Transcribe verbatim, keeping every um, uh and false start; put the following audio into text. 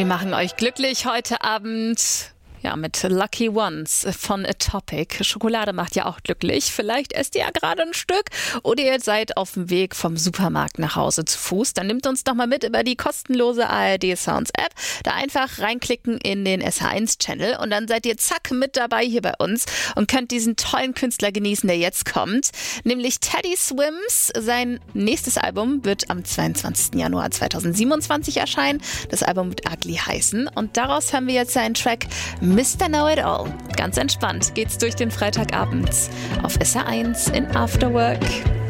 Wir machen euch glücklich heute Abend. Ja, mit Lucky Ones von Atopic. Schokolade macht ja auch glücklich. Vielleicht esst ihr ja gerade ein Stück oder ihr seid auf dem Weg vom Supermarkt nach Hause zu Fuß. Dann nimmt uns doch mal mit über die kostenlose A R D Sounds App. Da einfach reinklicken in den S H eins Channel und dann seid ihr zack mit dabei hier bei uns und könnt diesen tollen Künstler genießen, der jetzt kommt. Nämlich Teddy Swims. Sein nächstes Album wird am zweiundzwanzigsten Januar zweitausendsiebenundzwanzig erscheinen. Das Album wird Ugly heißen und daraus haben wir jetzt seinen Track Mister Know-It-All. Ganz entspannt geht's durch den Freitagabend auf S H eins in After Work.